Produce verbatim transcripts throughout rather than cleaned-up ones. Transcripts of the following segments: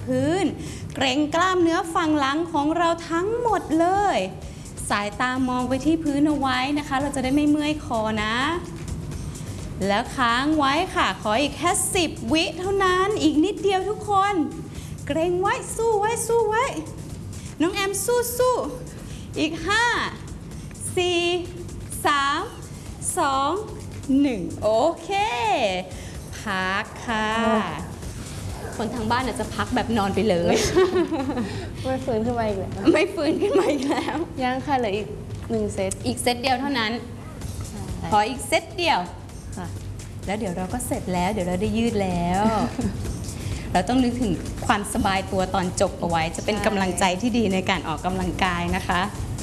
พื้นเกร็งกล้ามเนื้อฝั่งหลังของเราทั้งหมดเลยสายตามองไปที่พื้นเอาไว้นะคะเราจะได้ไม่เมื่อยคอนะแล้วค้างไว้ค่ะขออีกแค่สิบวิเท่านั้นอีกนิดเดียวทุกคนเกร็งไว้สู้ไว้สู้ไว้น้องแอมสู้สู้อีกห้าสี่สามสองหนึ่งโอเคพักค่ะคนทางบ้านอาจจะพักแบบนอนไปเลยไม่ฟื้นขึ้นมาอีกแล้วไม่ฟื้นขึ้นมาอีกแล้วยังค่ะเหลืออีกหนึ่งเซตอีกเซตเดียวเท่านั้นขออีกเซตเดียวแล้วเดี๋ยวเราก็เสร็จแล้วเดี๋ยวเราได้ยืดแล้วเราต้องนึกถึงความสบายตัวตอนจบเอาไว้จะเป็นกำลังใจที่ดีในการออกกำลังกายนะคะ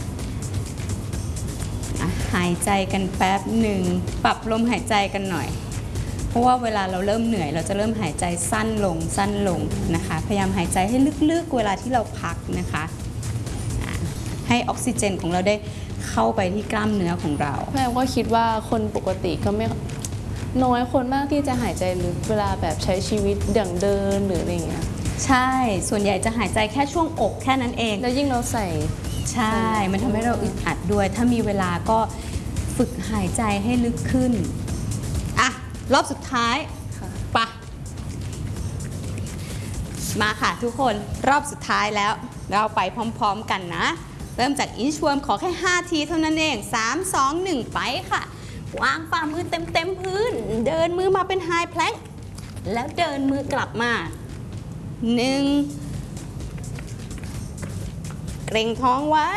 หายใจกันแป๊บหนึ่งปรับลมหายใจกันหน่อยเพราะว่าเวลาเราเริ่มเหนื่อยเราจะเริ่มหายใจสั้นลงสั้นลงนะคะพยายามหายใจให้ลึกๆเวลาที่เราพักนะคะให้ออกซิเจนของเราได้เข้าไปที่กล้ามเนื้อของเราแม่ก็คิดว่าคนปกติก็ไม่น้อยคนมากที่จะหายใจลึกเวลาแบบใช้ชีวิตอย่างเดินหรืออะไรเงี้ยใช่ส่วนใหญ่จะหายใจแค่ช่วงอกแค่นั้นเองแล้วยิ่งเราใส่ใช่มันทำให้เราอึดอัดด้วยถ้ามีเวลาก็ฝึกหายใจให้ลึกขึ้นอ่ะรอบสุดท้ายปะมาค่ะทุกคนรอบสุดท้ายแล้วเราไปพร้อมๆกันนะเริ่มจากอินชวมขอแค่ห้าทีเท่านั้นเองสาม สอง หนึ่งไปค่ะวางฝ่ามือเต็มๆพื้นเดินมือมาเป็นไฮแพลงก์แล้วเดินมือกลับมาหนึ่งเกร็งท้องไว้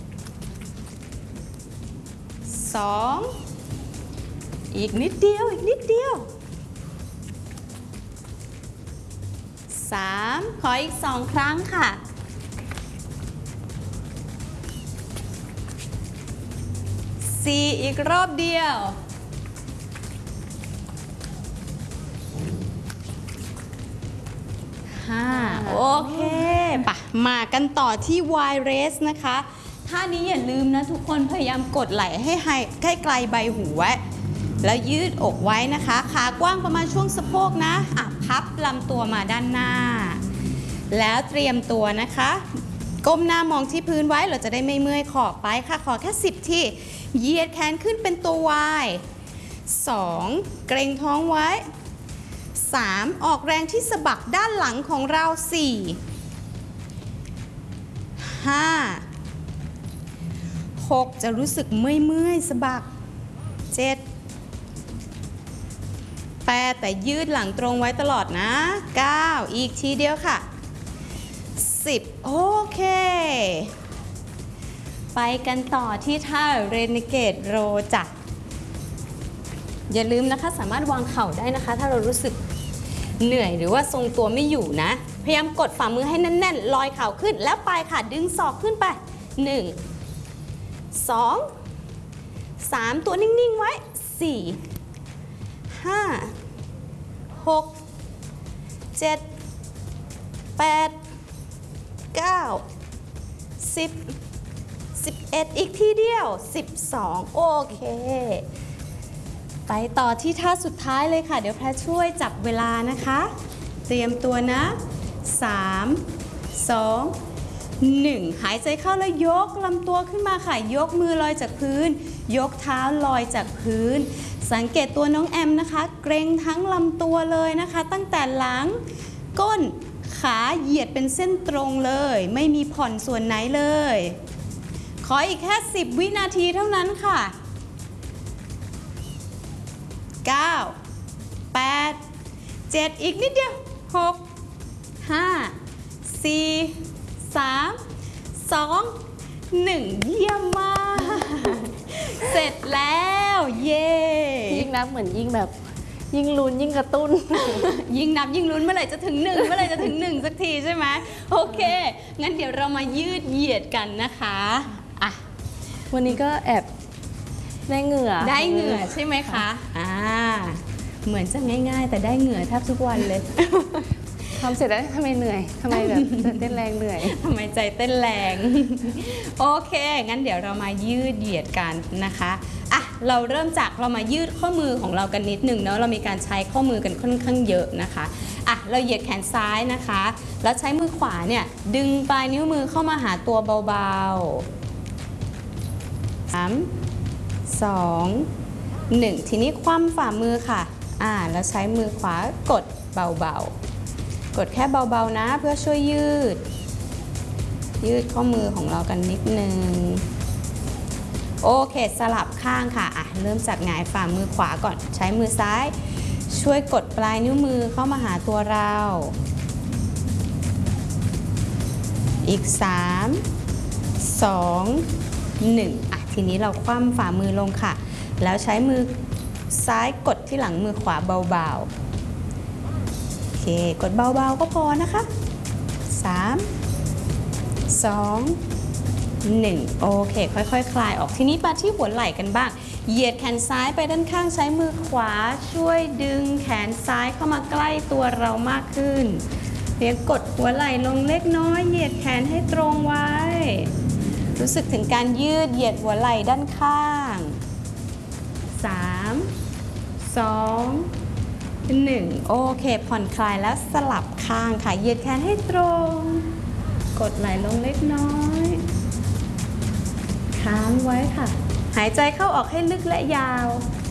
สองอีกนิดเดียวอีกนิดเดียวสามขออีกสองครั้งค่ะสี่อีกรอบเดียวห้าโอเคปะมากันต่อที่ Y raise นะคะท่านี้อย่าลืมนะทุกคนพยายามกดไหล่ให้ให้ไกลใบหูไว้แล้วยืดอกไว้นะคะขากว้างประมาณช่วงสะโพกนะอ่ะพับลำตัวมาด้านหน้าแล้วเตรียมตัวนะคะก้มหน้ามองที่พื้นไว้เราจะได้ไม่เมื่อยคอไปค่ะขอแค่สิบทีเหยียดแขนขึ้นเป็นตัว Y สองเกร็งท้องไว้สามออกแรงที่สะบักด้านหลังของเราสี่ ห้า หกจะรู้สึกเมื่อยๆสะบักเจ็ด แปดแต่ยืดหลังตรงไว้ตลอดนะเก้าอีกทีเดียวค่ะสิบโอเคไปกันต่อที่ท่า Renegade Row จ้ะอย่าลืมนะคะสามารถวางเข่าได้นะคะถ้าเรารู้สึกเหนื่อยหรือว่าทรงตัวไม่อยู่นะพยายามกดฝ่ามือให้แน่นๆลอยเข่าขึ้นแล้วปลายค่ะดึงศอกขึ้นไปหนึ่ง สอง สามตัวนิ่งๆไว้สี่ ห้า หก เจ็ด แปด เก้า สิบ สิบเอ็ดอีกทีเดียวสิบสองโอเคไปต่อที่ท่าสุดท้ายเลยค่ะเดี๋ยวแพรช่วยจับเวลานะคะเตรียมตัวนะสาม สอง หนึ่งหายใจเข้าแล้วยกลำตัวขึ้นมาค่ะยกมือลอยจากพื้นยกเท้าลอยจากพื้นสังเกตตัวน้องแอมนะคะเกร็งทั้งลำตัวเลยนะคะตั้งแต่หลังก้นขาเหยียดเป็นเส้นตรงเลยไม่มีผ่อนส่วนไหนเลยขออีกแค่สิบวินาทีเท่านั้นค่ะเก้า แปด เจ็ดอีกนิดเดียวหก ห้า สี่ สาม สอง หนึ่งเยี่ยมมากเสร็จแล้วเย้ยิ่งนับเหมือนยิ่งแบบยิ่งลุ้นยิ่งกระตุ้นยิ่งนับยิ่งลุ้นเมื่อไหร่จะถึงหนึ่งเมื่อไหร่จะถึงหนึ่งสักทีใช่ไหมโอเคงั้นเดี๋ยวเรามายืดเหยียดกันนะคะอ่ะวันนี้ก็แอบได้เหงื่อได้เหงื่อใช่ไหมคะอ่าเหมือนจะง่ายๆแต่ได้เหงื่อแทบทุกวันเลยทำเสร็จแล้วทำไมเหนื่อยทำไมแบบเต้นแรงเหนื่อยทำไมใจเต้นแรงโอเคงั้นเดี๋ยวเรามายืดเหยียดกันนะคะอ่ะเราเริ่มจากเรามายืดข้อมือของเรากันนิดหนึ่งเนาะเรามีการใช้ข้อมือกันค่อนข้างเยอะนะคะอ่ะเราเหยียดแขนซ้ายนะคะแล้วใช้มือขวาเนี่ยดึงปลายนิ้วมือเข้ามาหาตัวเบาๆสามสองหนึ่งทีนี้คว่ำฝ่ามือค่ะอ่าแล้วใช้มือขวากดเบาๆกดแค่เบาๆนะเพื่อช่วยยืดยืดข้อมือของเรากันนิดนึงโอเคสลับข้างค่ะอ่ะเริ่มจากหงายฝ่ามือขวาก่อนใช้มือซ้ายช่วยกดปลายนิ้วมือเข้ามาหาตัวเราอีกสามสองหนึ่งอ่ะทีนี้เราคว่ำฝ่ามือลงค่ะแล้วใช้มือซ้ายกดที่หลังมือขวาเบาๆโอเคกดเบาๆก็พอนะคะสามสองหนึ่งโอเคค่อยๆ ค, คลายออกทีนี้มาที่หัวไหล่กันบ้างเหยียดแขนซ้ายไปด้านข้างใช้มือขวาช่วยดึงแขนซ้ายเข้ามาใกล้ตัวเรามากขึ้นเพียงกดหัวไหล่ลงเล็กน้อยเหยียดแขนให้ตรงไว้รู้สึกถึงการยืดเหยียดหัวไหล่ด้านข้างสามสองหนึ่งโอเคผ่อนคลายแล้วสลับข้างค่ะเหยียดแขนให้ตรงกดไหล่ลงเล็กน้อยค้างไว้ค่ะหายใจเข้าออกให้ลึกและยาว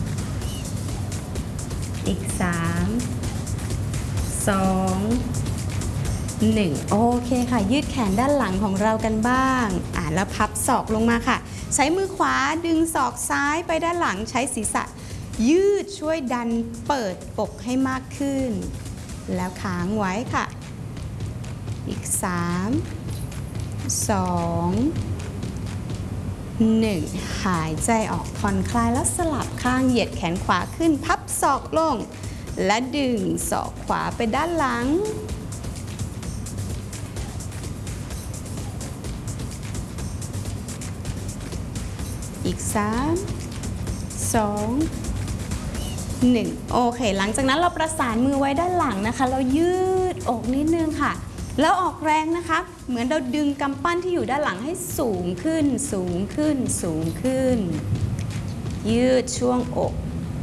อีกสามสองหนึ่งโอเคค่ะยืดแขนด้านหลังของเรากันบ้างอ่ะแล้วพับศอกลงมาค่ะใช้มือขวาดึงศอกซ้ายไปด้านหลังใช้ศีรษะยืดช่วยดันเปิดอกให้มากขึ้นแล้วค้างไว้ค่ะอีกสามสองหนึ่งหายใจออกผ่อนคลายแล้วสลับข้างเหยียดแขนขวาขึ้นพับศอกลงและดึงศอกขวาไปด้านหลังอีกสามสองหนึ่งโอเคหลังจากนั้นเราประสานมือไว้ด้านหลังนะคะเรายืดอกนิดนึงค่ะแล้วออกแรงนะคะเหมือนเราดึงกำปั้นที่อยู่ด้านหลังให้สูงขึ้นสูงขึ้นสูงขึ้นยืดช่วงอก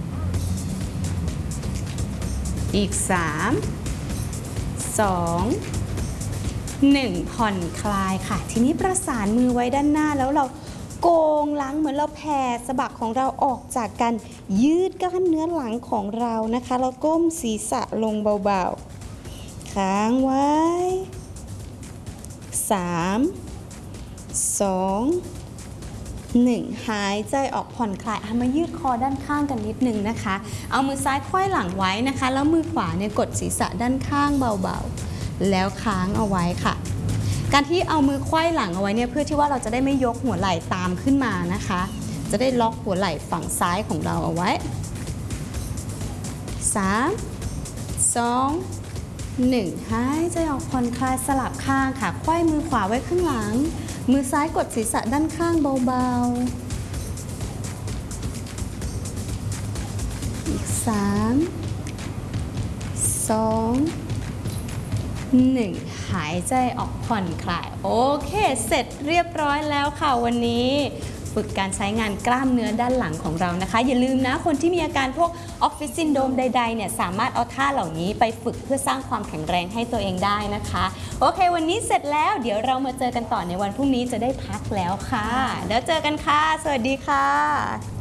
อีกสามสองหนึ่งผ่อนคลายค่ะทีนี้ประสานมือไว้ด้านหน้าแล้วเราโกงหลังเหมือนเราแผ่สะบักของเราออกจากกันยืดกล้ามเนื้อหลังของเรานะคะแล้วก้มศีรษะลงเบาๆค้างไว้สามสองหนึ่งหายใจออกผ่อนคลายมายืดคอด้านข้างกันนิดนึงนะคะเอามือซ้ายควยหลังไว้นะคะแล้วมือขวาเนี่ยกดศีรษะด้านข้างเบาๆแล้วค้างเอาไว้ค่ะการที่เอามือควยหลังเอาไว้เนี่ยเพื่อที่ว่าเราจะได้ไม่ยกหัวไหล่ตามขึ้นมานะคะจะได้ล็อกหัวไหล่ฝั่งซ้ายของเราเอาไว้สามสองหนึ่งหายใจออกผ่อนคลายสลับข้างค่ะควยมือขวาไว้ข้างหลังมือซ้ายกดศีรษะด้านข้างเบาๆอีกสามสองหนึ่งหายใจออกผ่อนคลายโอเคเสร็จเรียบร้อยแล้วค่ะวันนี้ฝึกการใช้งานกล้ามเนื้อด้านหลังของเรานะคะอย่าลืมนะคนที่มีอาการพวกออฟฟิศซินโดรมใดๆเนี่ยสามารถเอาท่าเหล่านี้ไปฝึกเพื่อสร้างความแข็งแรงให้ตัวเองได้นะคะโอเควันนี้เสร็จแล้วเดี๋ยวเรามาเจอกันต่อในวันพรุ่งนี้จะได้พักแล้วค่ะแล้วเจอกันค่ะสวัสดีค่ะ